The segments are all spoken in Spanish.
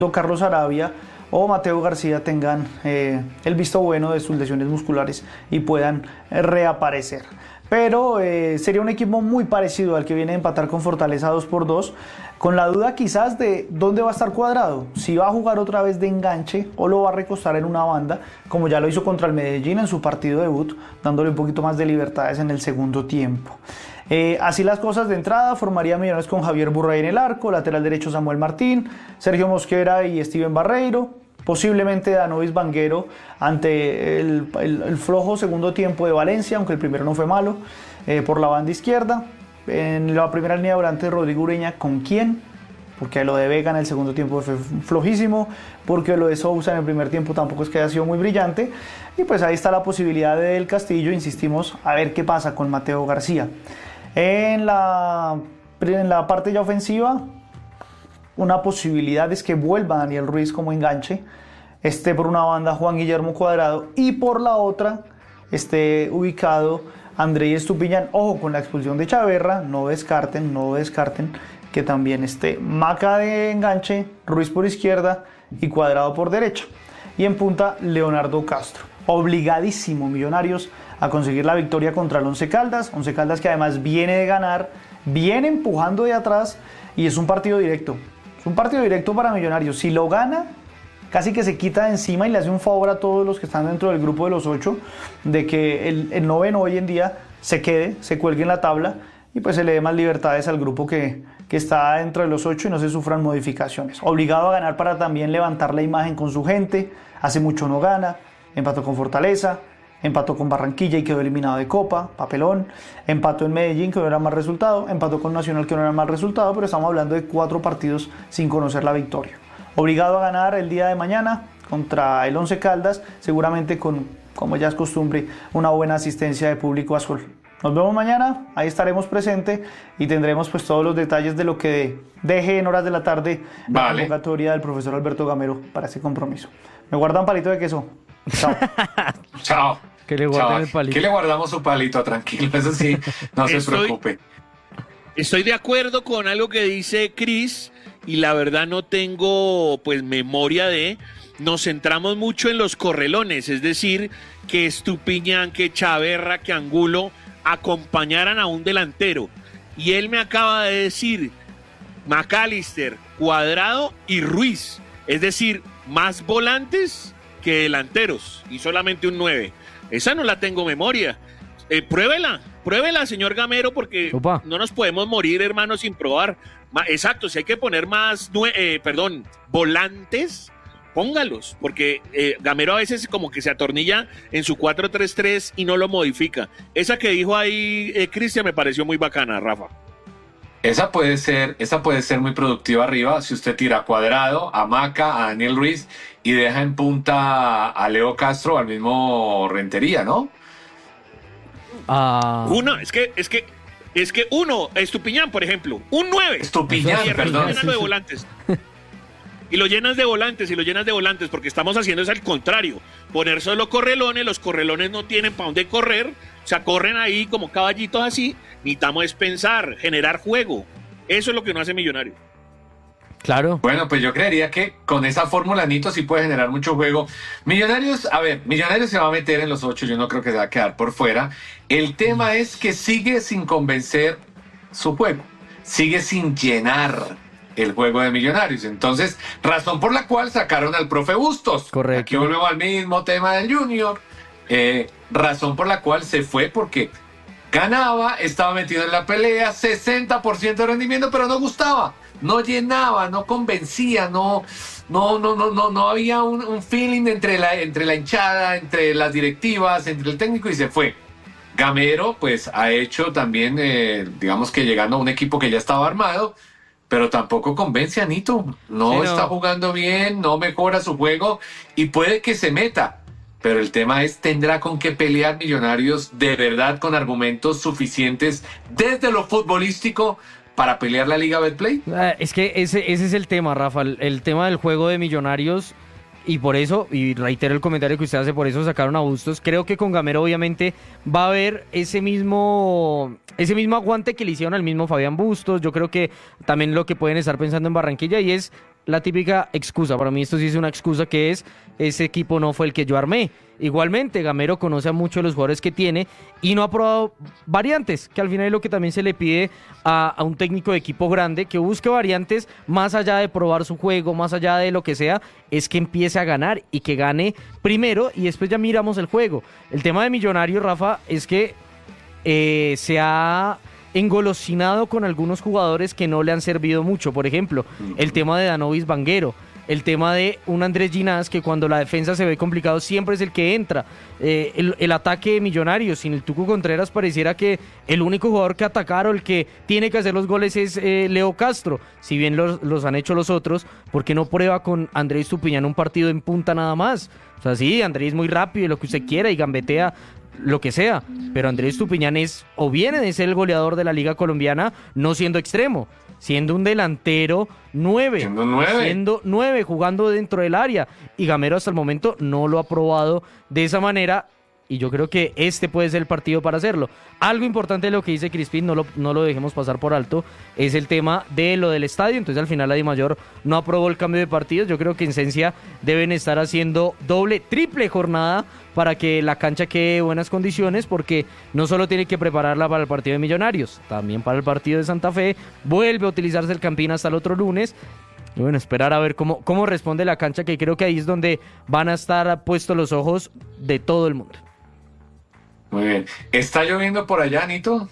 Carlos Arabia o Mateo García tengan el visto bueno de sus lesiones musculares y puedan reaparecer. Pero sería un equipo muy parecido al que viene a empatar con Fortaleza 2-2, con la duda quizás de dónde va a estar Cuadrado, si va a jugar otra vez de enganche o lo va a recostar en una banda, como ya lo hizo contra el Medellín en su partido debut, dándole un poquito más de libertades en el segundo tiempo. Así las cosas de entrada, formaría Millonarios con Javier Burray en el arco, lateral derecho Samuel Martín, Sergio Mosquera y Steven Barreiro, posiblemente Danovis Vanguero ante el flojo segundo tiempo de Valencia, aunque el primero no fue malo, por la banda izquierda. En la primera línea de volante Rodrigo Ureña, ¿con quién? Porque lo de Vega en el segundo tiempo fue flojísimo, porque lo de Sousa en el primer tiempo tampoco es que haya sido muy brillante, y pues ahí está la posibilidad de Del Castillo, insistimos, a ver qué pasa con Mateo García. En la parte ya ofensiva, una posibilidad es que vuelva Daniel Ruiz como enganche, esté por una banda Juan Guillermo Cuadrado y por la otra esté ubicado Andrei Estupiñán. Ojo con la expulsión de Chaverra, no descarten que también esté Maca de enganche, Ruiz por izquierda y Cuadrado por derecha. Y en punta Leonardo Castro. Obligadísimo Millonarios a conseguir la victoria contra el Once Caldas que además viene de ganar, viene empujando de atrás y es un partido directo. Es un partido directo para Millonarios. Si lo gana, casi que se quita de encima y le hace un favor a todos los que están dentro del grupo de los 8 de que el noveno hoy en día se cuelgue en la tabla y pues se le dé más libertades al grupo que está dentro de los 8 y no se sufran modificaciones. Obligado a ganar para también levantar la imagen con su gente. Hace mucho no gana. Empató con Fortaleza, empató con Barranquilla y quedó eliminado de Copa, papelón. Empató en Medellín, que no era mal resultado. Empató con Nacional, que no era mal resultado, pero estamos hablando de 4 partidos sin conocer la victoria. Obligado a ganar el día de mañana contra el Once Caldas, seguramente con, como ya es costumbre, una buena asistencia de público azul. Nos vemos mañana, ahí estaremos presentes y tendremos pues todos los detalles de lo que deje en horas de la tarde la convocatoria del profesor Alberto Gamero para ese compromiso. Me guardan palito de queso. Chao. Chao. Que le guarden el palito. ¿Qué le guardamos su palito? Tranquilo, eso sí, no se preocupe. Estoy de acuerdo con algo que dice Cris y la verdad no tengo pues memoria de... Nos centramos mucho en los correlones, es decir, que Estupiñán, que Chaverra, que Angulo acompañaran a un delantero. Y él me acaba de decir McAllister, Cuadrado y Ruiz. Es decir, más volantes que delanteros y solamente un 9. Esa no la tengo memoria. Pruébela, señor Gamero, porque no nos podemos morir, hermano, sin probar. Exacto, si hay que poner más volantes, póngalos, porque Gamero a veces como que se atornilla en su 4-3-3 y no lo modifica. Esa que dijo ahí Cristian me pareció muy bacana, Rafa. Esa puede ser muy productiva arriba, si usted tira a Cuadrado, a Maca, a Daniel Ruiz y deja en punta a Leo Castro, al mismo Rentería, ¿no? Estupiñán, por ejemplo, un 9. Estupiñán, perdón. De volantes. Y lo llenas de volantes, porque estamos haciendo es al contrario. Poner solo correlones, los correlones no tienen para dónde correr, o sea, corren ahí como caballitos así. Necesitamos es pensar, generar juego. Eso es lo que no hace Millonario. Claro. Bueno, pues yo creería que con esa fórmula Nito sí puede generar mucho juego. Millonarios se va a meter en los 8, yo no creo que se va a quedar por fuera. El tema es que sigue sin convencer su juego, sigue sin llenar el juego de Millonarios. Entonces, razón por la cual sacaron al profe Bustos. Correcto. Aquí volvemos al mismo tema del Junior. Razón por la cual se fue porque ganaba, estaba metido en la pelea, 60% de rendimiento, pero no gustaba, no llenaba, no convencía, no había un feeling entre la hinchada, entre las directivas, entre el técnico, y se fue. Gamero pues ha hecho también, digamos que llegando a un equipo que ya estaba armado, pero tampoco convence a Nito, no está jugando bien, no mejora su juego y puede que se meta. Pero el tema es, ¿tendrá con qué pelear Millonarios de verdad con argumentos suficientes desde lo futbolístico para pelear la Liga Betplay? Es que ese es el tema, Rafa, el tema del juego de Millonarios, y por eso, y reitero el comentario que usted hace, por eso sacaron a Bustos. Creo que con Gamero obviamente va a haber ese mismo aguante que le hicieron al mismo Fabián Bustos. Yo creo que también lo que pueden estar pensando en Barranquilla, y es la típica excusa. Para mí esto sí es una excusa, que es: ese equipo no fue el que yo armé. Igualmente, Gamero conoce a muchos de los jugadores que tiene y no ha probado variantes, que al final es lo que también se le pide a un técnico de equipo grande, que busque variantes más allá de probar su juego, más allá de lo que sea, es que empiece a ganar y que gane primero y después ya miramos el juego. El tema de Millonarios, Rafa, es que se ha engolosinado con algunos jugadores que no le han servido mucho. Por ejemplo, el tema de Danovis Vanguero, el tema de un Andrés Ginás, que cuando la defensa se ve complicado siempre es el que entra. El ataque de Millonarios sin el Tucu Contreras, pareciera que el único jugador que atacar o el que tiene que hacer los goles es Leo Castro. Si bien los han hecho los otros, ¿por qué no prueba con Andrés Estupiñán un partido en punta nada más? O sea, sí, Andrés es muy rápido y lo que usted quiera y gambetea lo que sea, pero Andrés Estupiñán viene de ser el goleador de la Liga Colombiana, no siendo extremo, siendo un delantero 9, siendo 9, jugando dentro del área, y Gamero hasta el momento no lo ha probado de esa manera, y yo creo que este puede ser el partido para hacerlo. Algo importante de lo que dice Crispín, no lo dejemos pasar por alto, es el tema de lo del estadio. Entonces al final la Dimayor no aprobó el cambio de partidos. Yo creo que en Esencia deben estar haciendo doble, triple jornada para que la cancha quede en buenas condiciones, porque no solo tiene que prepararla para el partido de Millonarios, también para el partido de Santa Fe. Vuelve a utilizarse el Campín hasta el otro lunes. Y bueno, esperar a ver cómo responde la cancha, que creo que ahí es donde van a estar puestos los ojos de todo el mundo. Muy bien. ¿Está lloviendo por allá, Nito?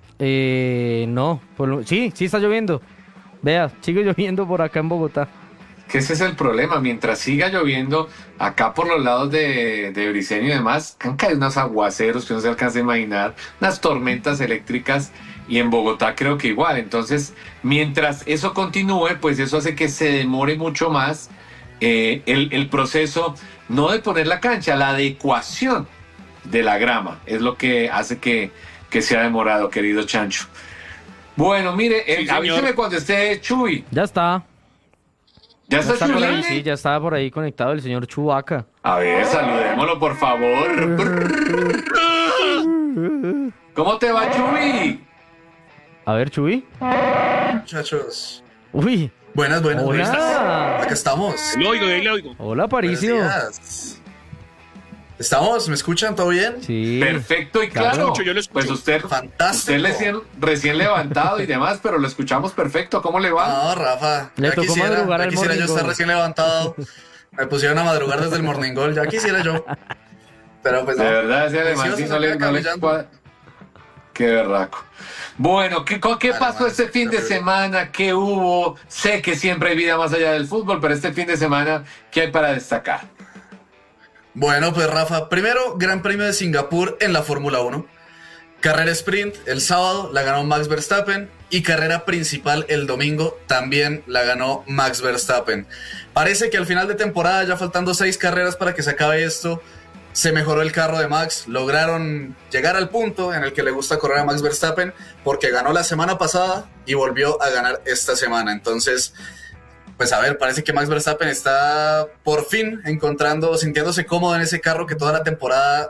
No. Sí está lloviendo. Vea, sigue lloviendo por acá en Bogotá. Que ese es el problema. Mientras siga lloviendo, acá por los lados de Briceño y demás, han caído unos aguaceros que no se alcanza a imaginar, unas tormentas eléctricas, y en Bogotá creo que igual. Entonces, mientras eso continúe, pues eso hace que se demore mucho más el proceso, no de poner la cancha, la adecuación de la grama, es lo que hace que sea demorado, querido Chancho. Bueno, mire, Sí, avíseme cuando esté Chuy. Ya está. ¿Ya está por Chuy? ahí, sí, ya estaba por ahí conectado el señor Chubaca. A ver, saludémoslo, por favor. ¿Cómo te va, Chuy? A ver, Chuy. Muchachos. Uy. Buenas. Hola. Acá estamos. Le oigo. Hola, Paricio. Buenos días. ¿Estamos? ¿Me escuchan? ¿Todo bien? Sí. Perfecto y claro. Yo lo escucho. Pues usted Fantástico. recién levantado y demás, pero lo escuchamos perfecto. ¿cómo le va? No, Rafa. Le tocó madrugar al quisiera yo Morning estar Goal. recién levantado. Me pusieron a madrugar desde el Morning Goal. Ya quisiera yo. Pero pues no. De verdad, ese Pues sí, alemán sí vas no a le sacar camellando. cuadra. Qué berraco. Bueno, ¿qué pasó Alemán, este fin de terrible. semana? ¿Qué hubo? Sé que siempre hay vida más allá del fútbol, pero este fin de semana, ¿qué hay para destacar? Bueno, pues Rafa, primero, Gran Premio de Singapur en la Fórmula 1. Carrera sprint el sábado, la ganó Max Verstappen. Y carrera principal el domingo, también la ganó Max Verstappen. Parece que al final de temporada, ya faltando 6 carreras para que se acabe esto, se mejoró el carro de Max. Lograron llegar al punto en el que le gusta correr a Max Verstappen, porque ganó la semana pasada y volvió a ganar esta semana. Entonces, pues a ver, parece que Max Verstappen está por fin sintiéndose cómodo en ese carro que toda la temporada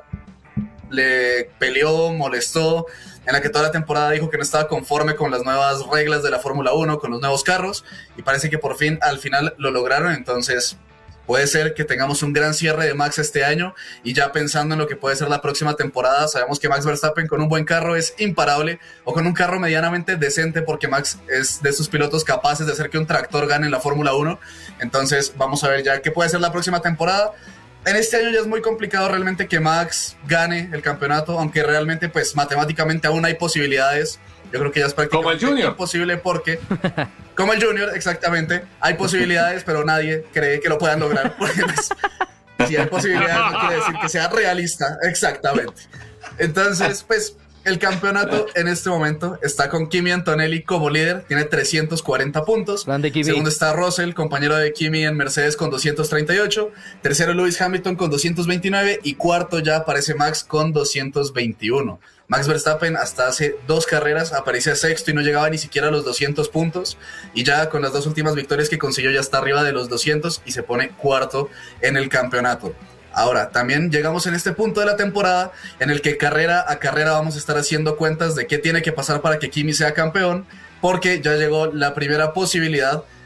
le peleó, molestó, en la que toda la temporada dijo que no estaba conforme con las nuevas reglas de la Fórmula 1, con los nuevos carros, y parece que por fin al final lo lograron. Entonces puede ser que tengamos un gran cierre de Max este año, y ya pensando en lo que puede ser la próxima temporada, sabemos que Max Verstappen con un buen carro es imparable, o con un carro medianamente decente, porque Max es de esos pilotos capaces de hacer que un tractor gane en la Fórmula 1. Entonces vamos a ver ya qué puede ser la próxima temporada. En este año ya es muy complicado realmente que Max gane el campeonato, aunque realmente pues matemáticamente aún hay posibilidades. Yo creo que ya es prácticamente Como el Junior. imposible, porque como el Junior, exactamente, hay posibilidades, pero nadie cree que lo puedan lograr, porque pues, si hay posibilidades no quiere decir que sea realista, exactamente. Entonces, pues el campeonato en este momento está con Kimi Antonelli como líder, tiene 340 puntos. Grande Kimi. Segundo está Russell, compañero de Kimi en Mercedes, con 238. Tercero Lewis Hamilton con 229. Y cuarto ya aparece Max con 221. Max Verstappen hasta hace 2 carreras aparecía sexto y no llegaba ni siquiera a los 200 puntos. Y ya con las 2 últimas victorias que consiguió ya está arriba de los 200 y se pone cuarto en el campeonato. Ahora, también llegamos en este punto de la temporada en el que carrera a carrera vamos a estar haciendo cuentas de qué tiene que pasar para que Kimi sea campeón, porque ya llegó la primera posibilidad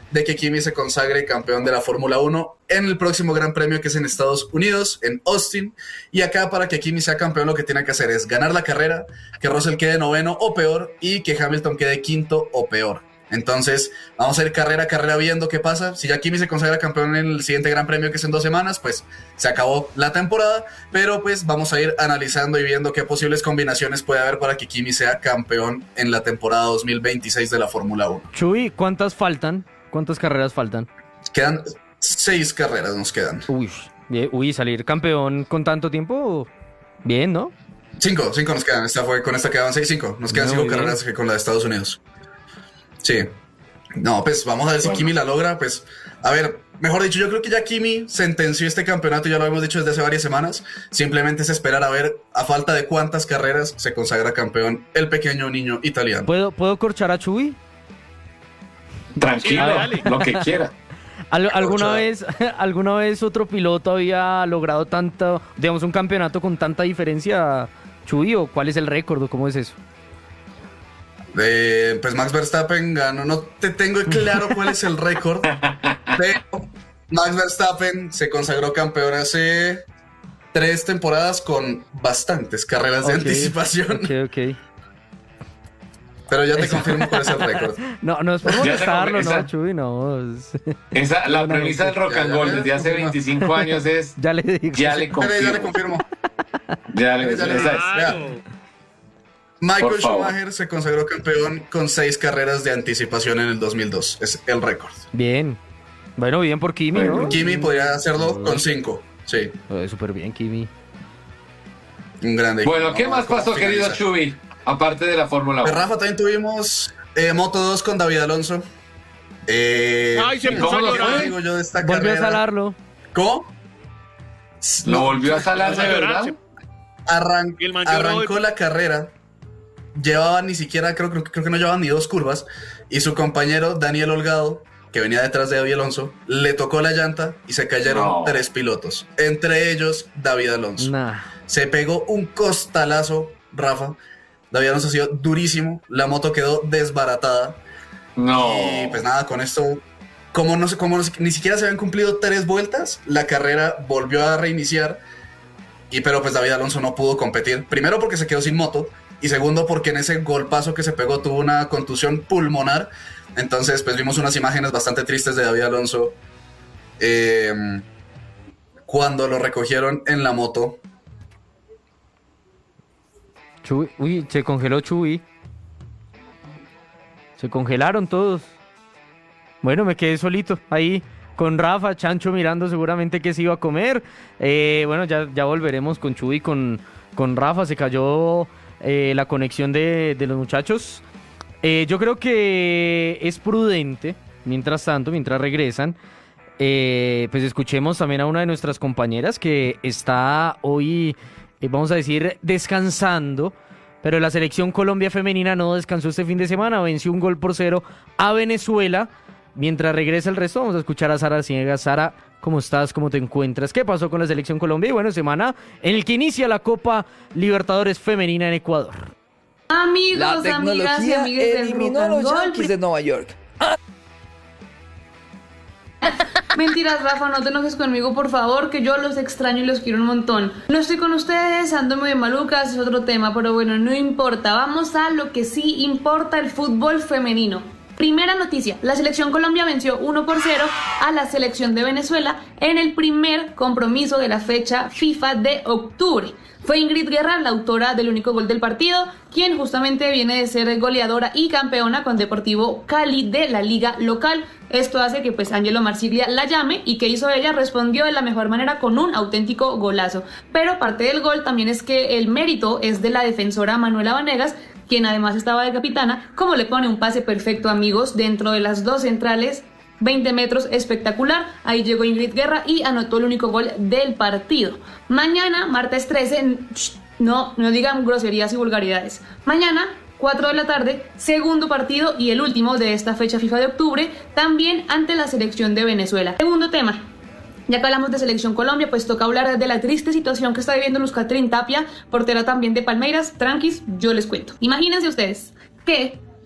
de que Kimi se consagre campeón de la Fórmula 1 en el próximo Gran Premio, que es en Estados Unidos, en Austin. Y acá, para que Kimi sea campeón, lo que tiene que hacer es ganar la carrera, que Russell quede noveno o peor y que Hamilton quede quinto o peor. Entonces vamos a ir carrera a carrera viendo qué pasa. Si ya Kimi se consagra campeón en el siguiente Gran Premio, que es en 2 semanas, pues se acabó la temporada. Pero pues vamos a ir analizando y viendo qué posibles combinaciones puede haber para que Kimi sea campeón en la temporada 2026 de la Fórmula 1. Chuy, ¿cuántas faltan? ¿Cuántas carreras faltan? Quedan 6 carreras, nos quedan. Uy, salir campeón con tanto tiempo, bien, ¿no? 5 nos quedan. Con esta quedaban 5. Nos quedan 5 carreras con la de Estados Unidos. Sí. No, pues vamos a ver si Kimi la logra. Pues, a ver, mejor dicho, yo creo que ya Kimi sentenció este campeonato, ya lo hemos dicho desde hace varias semanas. Simplemente es esperar a ver a falta de cuántas carreras se consagra campeón el pequeño niño italiano. ¿Puedo corchar a Chuy? Tranquilo, Dale. lo que quiera. ¿Alguna vez otro piloto había logrado tanto, digamos, un campeonato con tanta diferencia, Chuy? ¿O cuál es el récord? ¿Cómo es eso? Pues Max Verstappen ganó, no te tengo claro cuál es el récord, pero Max Verstappen se consagró campeón hace 3 temporadas con bastantes carreras de anticipación. Ok. Pero ya te confirmo cuál es el récord. No es por Ya te molestarlo, confirmo, ¿no, Chuy? No. La premisa del rock and roll desde hace 25 años es... Ya le digo. Ya le Ya le confirmo. confirmo. Ya le Ya le- esa es. Claro. Michael Por favor. Schumacher se consagró campeón con 6 carreras de anticipación en el 2002. Es el récord. Bien. Bueno, bien por Kimi, ¿no? Kimi podría hacerlo con 5. Sí, Súper bien, Kimi. un grande. Bueno, ¿qué más pasó, querido finalizar. Chuy? Aparte de la Fórmula Pues 1. Rafa, también tuvimos Moto 2 con David Alonso. Ay, se ¿Y puso a cómo nos llorar. fue? Digo yo de esta Volvió a carrera. salarlo. ¿Cómo? ¿Lo volvió a salar de Vamos a llorar, verdad? Y el man lloró Arrancó y- la carrera. Llevaba ni siquiera, creo que no llevaban ni 2 curvas. Y su compañero Daniel Holgado, que venía detrás de David Alonso, le tocó la llanta y se cayeron No. 3 pilotos. Entre ellos, David Alonso. Nah. Se pegó un costalazo, Rafa. David Alonso ha sido durísimo. La moto quedó desbaratada. No. Y pues nada, con esto, ni siquiera se habían cumplido 3 vueltas, la carrera volvió a reiniciar. Pero pues David Alonso no pudo competir. Primero porque se quedó sin moto. Y segundo porque en ese golpazo que se pegó tuvo una contusión pulmonar. Entonces pues vimos unas imágenes bastante tristes de David Alonso cuando lo recogieron en la moto. Chuy, uy, se congeló Chuy. Se congelaron todos. Bueno, me quedé solito ahí con Rafa, Chancho mirando seguramente qué se iba a comer. Bueno, ya volveremos con Chuy, con Rafa. Se cayó la conexión de los muchachos. Yo creo que es prudente, mientras regresan, pues escuchemos también a una de nuestras compañeras que está hoy, vamos a decir, descansando. Pero la selección Colombia femenina no descansó este fin de semana, venció 1-0 a Venezuela. Mientras regresa el resto, vamos a escuchar a Sara Ciegas. Sara, ¿cómo estás? ¿Cómo te encuentras? ¿Qué pasó con la selección Colombia? Y bueno, semana en el que inicia la Copa Libertadores Femenina en Ecuador. Amigos, La amigas y tecnología amigos del eliminó a Rock and los Roll. Yankees de Nueva York. Mentiras, Rafa, no te enojes conmigo, por favor, que yo los extraño y los quiero un montón. No estoy con ustedes, ando medio malucas, es otro tema, pero bueno, no importa. Vamos a lo que sí importa, el fútbol femenino. Primera noticia, la selección Colombia venció 1-0 a la selección de Venezuela en el primer compromiso de la fecha FIFA de octubre. Fue Ingrid Guerra, la autora del único gol del partido, quien justamente viene de ser goleadora y campeona con Deportivo Cali de la liga local. Esto hace que pues Ángelo Marsiglia la llame, y ¿qué hizo ella? Respondió de la mejor manera con un auténtico golazo. Pero parte del gol también es que el mérito es de la defensora Manuela Vanegas, quien además estaba de capitana, como le pone un pase perfecto, amigos, dentro de las 2 centrales, 20 metros, espectacular. Ahí llegó Ingrid Guerra y anotó el único gol del partido. Mañana, martes 13, no digan groserías y vulgaridades. Mañana, 4 de la tarde, segundo partido y el último de esta fecha FIFA de octubre, también ante la selección de Venezuela. Segundo tema. Ya que hablamos de Selección Colombia, pues toca hablar de la triste situación que está viviendo Luz Catherine Tapia, portera también de Palmeiras. Tranquis, yo les cuento. Imagínense ustedes que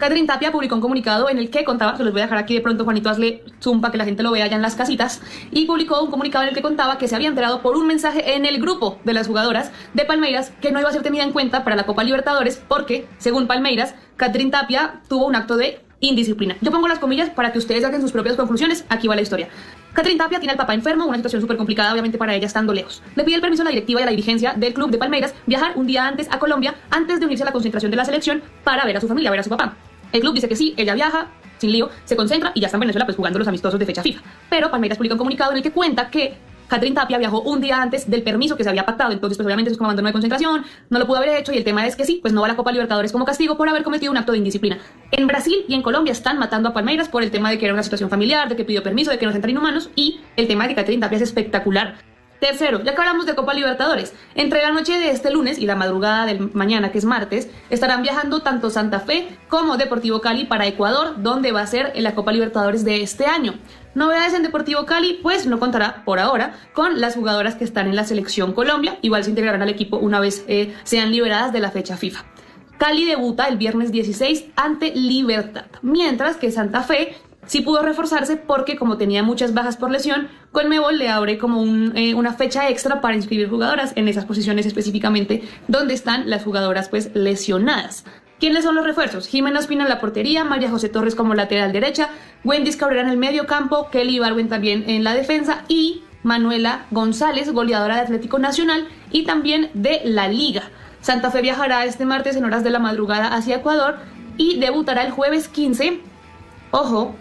Catherine Tapia publicó un comunicado en el que contaba, se los voy a dejar aquí de pronto, Juanito, hazle zoom para que la gente lo vea ya en las casitas, y publicó un comunicado en el que contaba que se había enterado por un mensaje en el grupo de las jugadoras de Palmeiras que no iba a ser tenida en cuenta para la Copa Libertadores porque, según Palmeiras, Catherine Tapia tuvo un acto de indisciplina. Yo pongo las comillas para que ustedes saquen sus propias conclusiones. Aquí va la historia. Catherine Tapia tiene al papá enfermo, una situación súper complicada obviamente para ella estando lejos. Le pide el permiso a la directiva y a la dirigencia del club de Palmeiras viajar un día antes a Colombia antes de unirse a la concentración de la selección para ver a su familia, ver a su papá. El club dice que sí, ella viaja, sin lío, se concentra y ya está en Venezuela pues jugando los amistosos de fecha FIFA. Pero Palmeiras publica un comunicado en el que cuenta que Catherine Tapia viajó un día antes del permiso que se había pactado, entonces pues obviamente es como abandono de concentración, no lo pudo haber hecho y el tema es que sí, pues no va a la Copa Libertadores como castigo por haber cometido un acto de indisciplina. En Brasil y en Colombia están matando a Palmeiras por el tema de que era una situación familiar, de que pidió permiso, de que no sean tan inhumanos y el tema de que Catherine Tapia es espectacular. Tercero, ya que hablamos de Copa Libertadores, entre la noche de este lunes y la madrugada del mañana, que es martes, estarán viajando tanto Santa Fe como Deportivo Cali para Ecuador, donde va a ser la Copa Libertadores de este año. Novedades en Deportivo Cali, pues no contará por ahora con las jugadoras que están en la selección Colombia, igual se integrarán al equipo una vez sean liberadas de la fecha FIFA. Cali debuta el viernes 16 ante Libertad, mientras que Santa Fe sí pudo reforzarse porque como tenía muchas bajas por lesión, Conmebol le abre como una fecha extra para inscribir jugadoras en esas posiciones específicamente donde están las jugadoras pues lesionadas. ¿Quiénes son los refuerzos? Jimena Ospina en la portería, María José Torres como lateral derecha, Wendy Cabrera en el medio campo, Kelly Ibargüen también en la defensa y Manuela González, goleadora de Atlético Nacional y también de la Liga. Santa Fe viajará este martes en horas de la madrugada hacia Ecuador y debutará el jueves 15, ojo,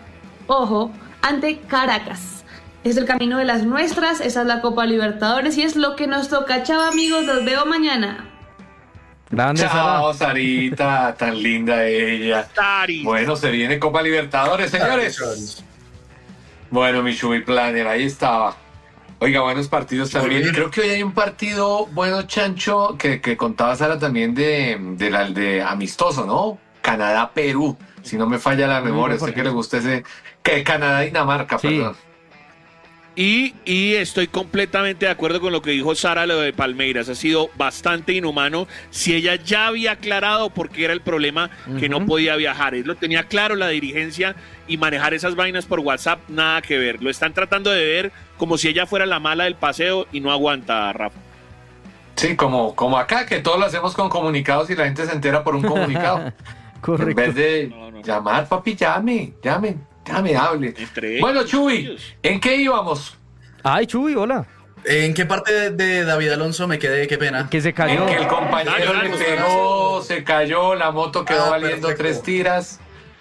ante Caracas. Es el camino de las nuestras, esa es la Copa Libertadores y es lo que nos toca. Chao amigos, los veo mañana. Grande, Chao, Sarita, tan linda ella. Sari. Bueno, se viene Copa Libertadores, señores. Bueno, mi Chuy Planner, ahí estaba. Oiga, buenos partidos también. Creo que hoy hay un partido bueno, Chancho, que contaba Sara también de amistoso, ¿no? Canadá-Perú, si no me falla la memoria. Sé que le gusta ese... Que Canadá-Dinamarca, sí. Perdón. Y estoy completamente de acuerdo con lo que dijo Sara, lo de Palmeiras. Ha sido bastante inhumano. Si ella ya había aclarado por qué era el problema que no podía viajar. Él lo tenía claro, la dirigencia, y manejar esas vainas por WhatsApp, nada que ver. Lo están tratando de ver como si ella fuera la mala del paseo y no aguanta, Rafa. Sí, como acá, que todos lo hacemos con comunicados y la gente se entera por un comunicado. Correcto. En vez de llamar, papi, llame, hable. Bueno, Chuy, ¿en qué íbamos? Ay, Chuy, hola. ¿En qué parte de David Alonso me quedé? Qué pena. Que se cayó. En que el compañero le pegó, se cayó, la moto quedó valiendo perfecto. 3 tiras.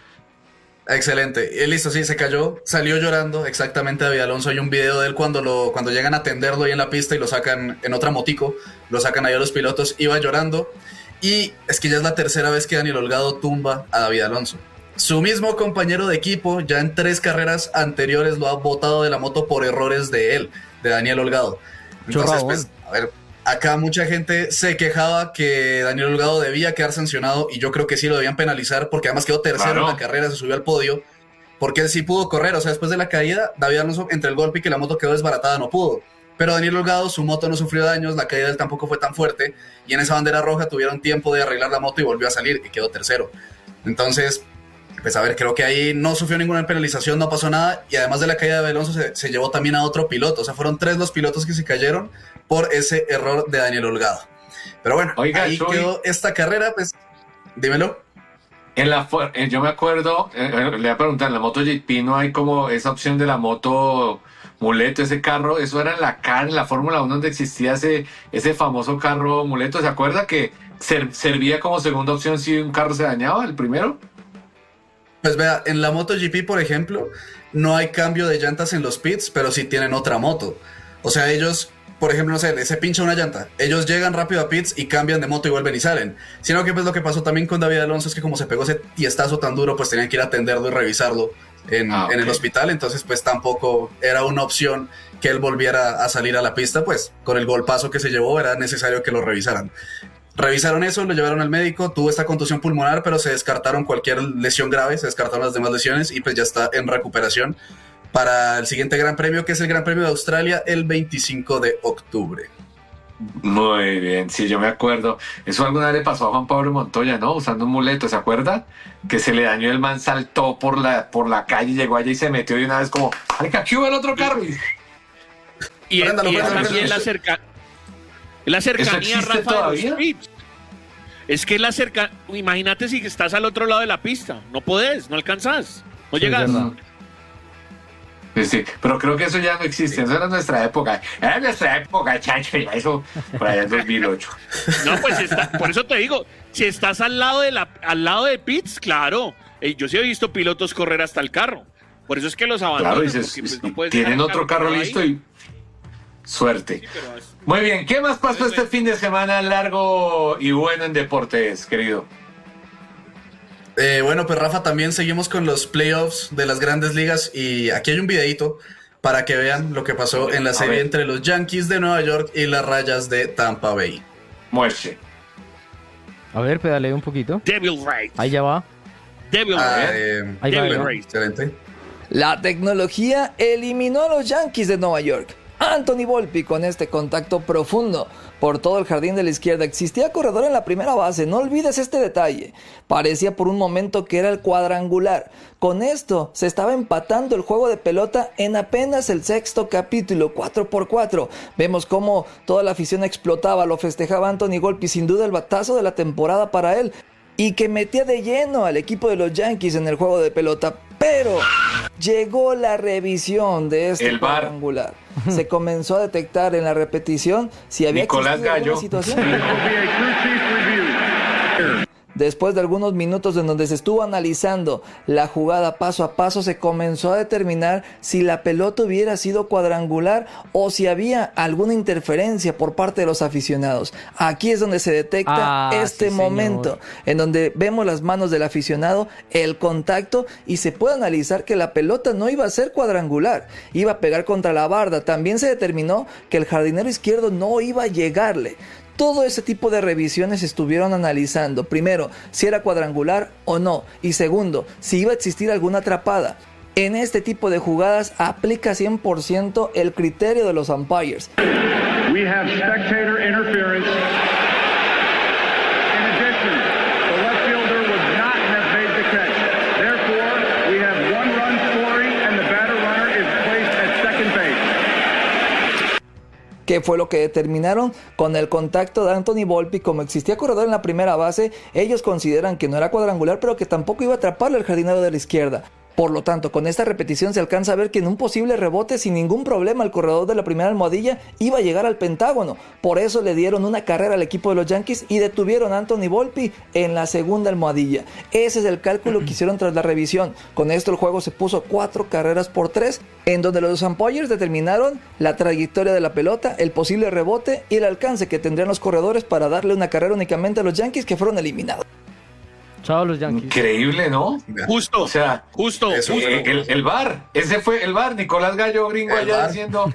Excelente. Listo, sí, se cayó, salió llorando, exactamente David Alonso. Hay un video de él cuando llegan a atenderlo ahí en la pista y lo sacan en otra motico, lo sacan ahí a los pilotos, iba llorando. Y es que ya es la tercera vez que Daniel Holgado tumba a David Alonso. Su mismo compañero de equipo ya en 3 carreras anteriores lo ha botado de la moto por errores de él, de Daniel Holgado. Entonces, pues, a ver, acá mucha gente se quejaba que Daniel Holgado debía quedar sancionado y yo creo que sí lo debían penalizar porque además quedó tercero en la carrera, se subió al podio porque él sí pudo correr, o sea, después de la caída, David Alonso entre el golpe y que la moto quedó desbaratada no pudo. Pero Daniel Holgado, su moto no sufrió daños, la caída de él tampoco fue tan fuerte y en esa bandera roja tuvieron tiempo de arreglar la moto y volvió a salir y quedó tercero. Entonces, pues a ver, creo que ahí no sufrió ninguna penalización, no pasó nada y además de la caída de Alonso se llevó también a otro piloto, o sea, fueron 3 los pilotos que se cayeron por ese error de Daniel Holgado. Pero bueno, oiga, ahí quedó esta carrera, pues, dímelo. Yo me acuerdo, le voy a preguntar, en la MotoGP no hay como esa opción de la moto muleto, ese carro, eso era en la Fórmula 1 donde existía ese famoso carro muleto, ¿se acuerda que servía como segunda opción si un carro se dañaba, el primero? Pues vea, en la MotoGP, por ejemplo, no hay cambio de llantas en los pits, pero sí tienen otra moto. O sea, ellos, por ejemplo, no sé, se pincha una llanta, ellos llegan rápido a pits y cambian de moto y vuelven y salen. Sino que pues lo que pasó también con David Alonso es que como se pegó ese tiestazo tan duro, pues tenían que ir a atenderlo y revisarlo en el hospital, entonces pues tampoco era una opción que él volviera a salir a la pista, pues con el golpazo que se llevó era necesario que lo revisaran. Revisaron eso, lo llevaron al médico, tuvo esta contusión pulmonar, pero se descartaron cualquier lesión grave, se descartaron las demás lesiones y pues ya está en recuperación para el siguiente Gran Premio, que es el Gran Premio de Australia el 25 de octubre. Muy bien, sí, yo me acuerdo. Eso alguna vez le pasó a Juan Pablo Montoya, ¿no? Usando un muleto, ¿se acuerda? Que se le dañó, el man saltó por la calle, llegó allá y se metió de una vez como, ¡ay, aquí hubo el otro carro! Y es también la ¿Eso cercanía, existe Rafa, de todavía? los pits. Es que imagínate si estás al otro lado de la pista. No podés, no alcanzás, no Sí, llegas. es verdad. Sí, pero creo que eso ya no existe, eso era nuestra época. Era nuestra época, chacho, ya eso por allá en 2008. No, pues por eso te digo, si estás al lado de pits, claro. Yo sí he visto pilotos correr hasta el carro. Por eso es que los abandonan. Claro, dices, porque, pues, no puedes tienen dejar el otro carro ahí. listo y suerte. Sí, pero Muy bien, ¿qué más pasó este fin de semana largo y bueno en deportes, querido? Bueno, pues Rafa, también seguimos con los playoffs de las grandes ligas y aquí hay un videito para que vean lo que pasó en la serie ver. entre los Yankees de Nueva York y las Rayas de Tampa Bay. Muerte. A ver, pedalea un poquito. Devil Rays. Ahí ya va. Devil Rays. Ahí va. Devil ¿no? Rays. Excelente. La tecnología eliminó a los Yankees de Nueva York. Anthony Volpi con este contacto profundo por todo el jardín de la izquierda. Existía corredor en la primera base, no olvides este detalle. Parecía por un momento que era el cuadrangular. Con esto se estaba empatando el juego de pelota en apenas el sexto capítulo, 4-4. Vemos cómo toda la afición explotaba, lo festejaba Anthony Volpi, sin duda el batazo de la temporada para él. Y que metía de lleno al equipo de los Yankees en el juego de pelota. Pero llegó la revisión de este El VAR. cuadrangular. Se comenzó a detectar en la repetición si había Nicolás existido alguna Gallo. situación. Después de algunos minutos en donde se estuvo analizando la jugada paso a paso, se comenzó a determinar si la pelota hubiera sido cuadrangular o si había alguna interferencia por parte de los aficionados. Aquí es donde se detecta este sí, momento, en donde vemos las manos del aficionado, el contacto, y se puede analizar que la pelota no iba a ser cuadrangular, iba a pegar contra la barda. También se determinó que el jardinero izquierdo no iba a llegarle. Todo ese tipo de revisiones estuvieron analizando, primero, si era cuadrangular o no, y segundo, si iba a existir alguna atrapada. En este tipo de jugadas aplica 100% el criterio de los umpires. We have spectator interference. In addition, the left fielder would not have made the catch. Therefore, we have one run scoring and the batter runner is placed at second base. ¿Qué fue lo que determinaron? Con el contacto de Anthony Volpi, como existía corredor en la primera base, ellos consideran que no era cuadrangular, pero que tampoco iba a atraparle al jardinero de la izquierda. Por lo tanto, con esta repetición se alcanza a ver que en un posible rebote sin ningún problema el corredor de la primera almohadilla iba a llegar al pentágono. Por eso le dieron una carrera al equipo de los Yankees y detuvieron a Anthony Volpi en la segunda almohadilla. Ese es el cálculo que hicieron tras la revisión. Con esto el juego se puso 4-3, en donde los umpires determinaron la trayectoria de la pelota, el posible rebote y el alcance que tendrían los corredores para darle una carrera únicamente a los Yankees, que fueron eliminados. Chao los Yankees. Increíble, ¿no? Justo, O sea, justo. el VAR, ese fue el VAR, Nicolás Gallo gringo El allá VAR. diciendo...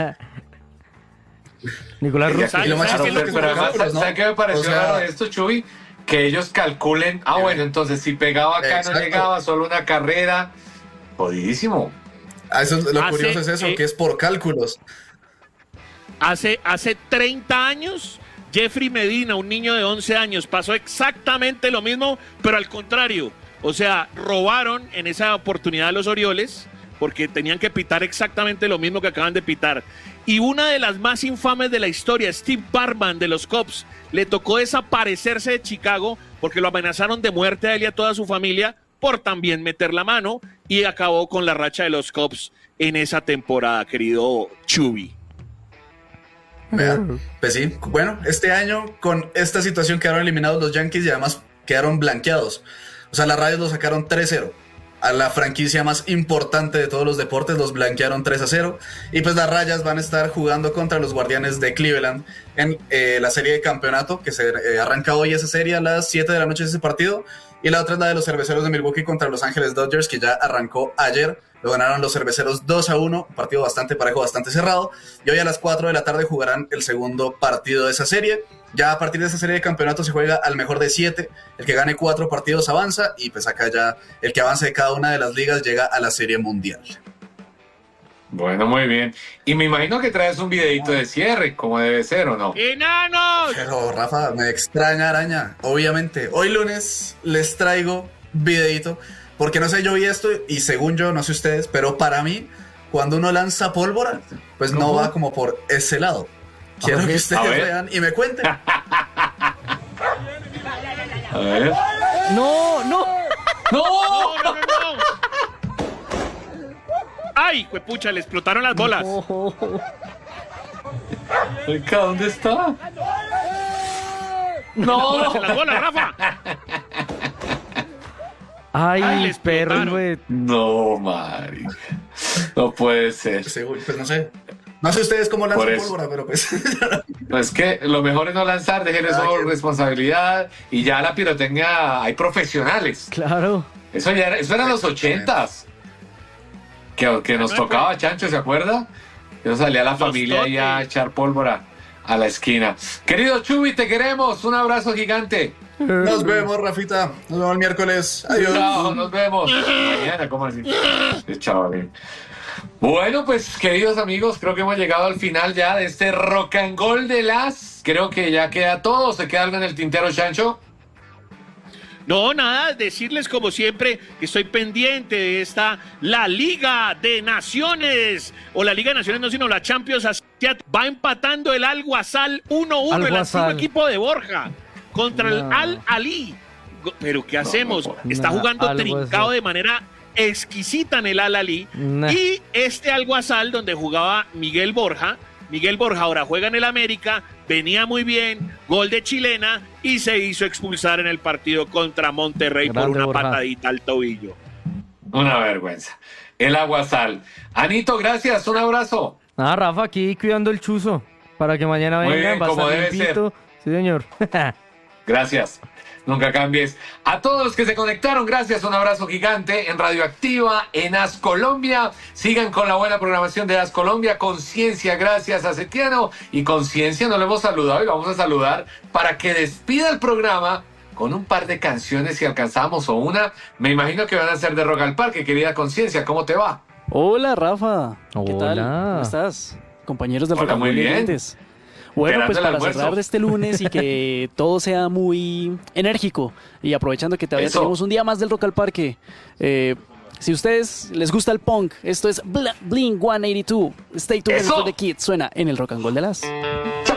Nicolás Ya, Russo. Y lo más claro, chistoso pero es que además, los ¿sabes qué me pareció o sea, raro de esto, Chuy? Que ellos calculen, bueno, entonces si pegaba acá Exacto. no llegaba, solo una carrera. Jodidísimo. Eso es, lo Hace, curioso es eso, que es por cálculos. Hace 30 años, Jeffrey Medina, un niño de 11 años, pasó exactamente lo mismo, pero al contrario. O sea, robaron en esa oportunidad a los Orioles porque tenían que pitar exactamente lo mismo que acaban de pitar. Y una de las más infames de la historia, Steve Bartman de los Cubs, le tocó desaparecerse de Chicago porque lo amenazaron de muerte a él y a toda su familia por también meter la mano, y acabó con la racha de los Cubs en esa temporada, querido Chuby. Vean, pues sí, bueno, este año con esta situación quedaron eliminados los Yankees y además quedaron blanqueados. O sea, las Rayas lo sacaron 3-0. A la franquicia más importante de todos los deportes los blanquearon 3-0. Y pues las Rayas van a estar jugando contra los Guardianes de Cleveland en la serie de campeonato, que se arranca hoy esa serie a las 7 de la noche ese partido. Y la otra es la de los Cerveceros de Milwaukee contra Los Ángeles Dodgers, que ya arrancó ayer. Lo ganaron los Cerveceros 2-1, un partido bastante parejo, bastante cerrado. Y hoy a las 4 de la tarde jugarán el segundo partido de esa serie. Ya a partir de esa serie de campeonato se juega al mejor de 7. El que gane 4 partidos avanza, y pues acá ya el que avance de cada una de las ligas llega a la Serie Mundial. Bueno, muy bien. Y me imagino que traes un videito de cierre, como debe ser, ¿o no? ¡Enanos! Pero Rafa, me extraña araña. Obviamente, hoy lunes les traigo videito, porque no sé, yo vi esto y según yo, no sé ustedes, pero para mí, cuando uno lanza pólvora, pues no va como por ese lado. Quiero que ustedes vean y me cuenten. A ver. No, no. ¡No! ¡No! ¡Ay, juepucha! Le explotaron las bolas. Oiga, ¿dónde está? ¡No! ¡Las bolas, Rafa! Ay, Ay, les perro, explotaron. güey. No, marica. No puede ser. Pues no sé. No sé ustedes cómo Por lanzan eso. pólvora, pero pues. Es que lo mejor es no lanzar, dejen eso responsabilidad. Y ya la pirotecnia, hay profesionales. Claro. Eso eran los 80s. Que nos tocaba, Chancho, ¿se acuerda? Yo salía la familia ahí a echar pólvora a la esquina. Querido Chubi, te queremos. Un abrazo gigante. Nos vemos, Rafita. Nos vemos el miércoles. Adiós. Chao, nos vemos. Mañana, ¿cómo así? Chao, bien. Bueno, pues queridos amigos, creo que hemos llegado al final ya de este Rock and Gold de las. Creo que ya queda todo. ¿Se queda algo en el tintero, Chancho? No, nada, decirles como siempre que estoy pendiente de la Liga de Naciones, o la Liga de Naciones no, sino la Champions Asiática. Va empatando el Al-Ghazal 1-1, el Al-Ghazal. antiguo equipo de Borja, contra el Al-Ali. Pero ¿qué hacemos? Está jugando Al-Ghazal. trincado de manera exquisita en el Al-Ali. Nah. Y este Al-Ghazal, donde jugaba Miguel Borja ahora juega en el América, venía muy bien, gol de chilena y se hizo expulsar en el partido contra Monterrey por Grande una Borja. patadita al tobillo. Una vergüenza. El Aguasal. Anito, gracias. Un abrazo. Ah, Rafa, aquí cuidando el chuzo. Para que mañana Muy vengan, bien, va a como estar debe limpito. Sí, señor. Gracias. Nunca cambies. A todos los que se conectaron, gracias. Un abrazo gigante en Radioactiva, en As Colombia. Sigan con la buena programación de As Colombia. Conciencia, gracias a Setiano. Y Conciencia no lo hemos saludado y lo vamos a saludar para que despida el programa con un par de canciones si alcanzamos o una. Me imagino que van a ser de Rock al Parque, querida Conciencia. ¿Cómo te va? Hola, Rafa. ¿Qué tal? Hola. ¿Cómo estás? Compañeros del Hola, Rock and muy Roll bien. oyentes. Bueno, Esperando pues el para almuerzo. cerrar este lunes y que todo sea muy enérgico y aprovechando que todavía Eso. tenemos un día más del Rock al Parque, si a ustedes les gusta el punk, esto es Blink 182. Stay tuned Eso. for the Kids. Suena en el Rock and Roll de las.